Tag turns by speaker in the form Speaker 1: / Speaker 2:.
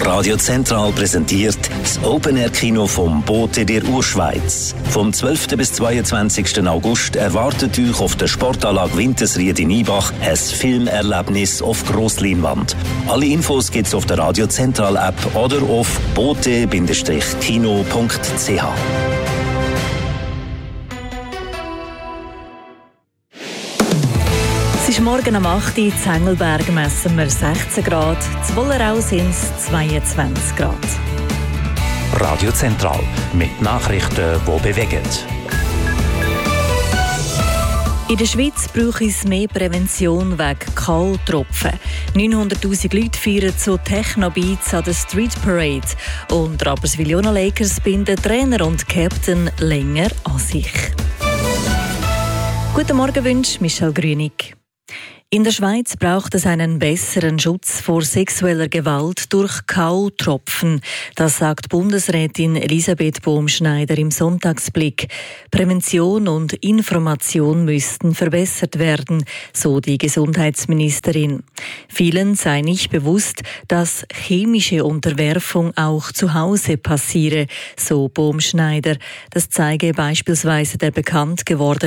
Speaker 1: Radio Zentral präsentiert das Open-Air-Kino vom Bote der Urschweiz. Vom 12. bis 22. August erwartet euch auf der Sportanlage Wintersried in Ibach ein Filmerlebnis auf Grossleinwand. Alle Infos gibt's auf der Radio Zentral App oder auf bote-kino.ch.
Speaker 2: Es ist morgen am 8. Uhr, in Engelberg messen wir 16 Grad, in Wollerau sind es 22 Grad.
Speaker 3: Radio Zentral mit Nachrichten, die bewegen.
Speaker 2: In der Schweiz brauche es mehr Prävention wegen Kahltropfen. 900'000 Leute feiern zu Techno-Beats an der Street Parade. Und Rapperswil-Jona Lakers binden Trainer und Captain länger an sich. Guten Morgen wünscht Michelle Grünig. In der Schweiz braucht es einen besseren Schutz vor sexueller Gewalt durch Kautropfen. Das sagt Bundesrätin Elisabeth Bohm-Schneider im Sonntagsblick. Prävention und Information müssten verbessert werden, so die Gesundheitsministerin. Vielen sei nicht bewusst, dass chemische Unterwerfung auch zu Hause passiere, so Bohm-Schneider. Das zeige beispielsweise der bekannt gewordene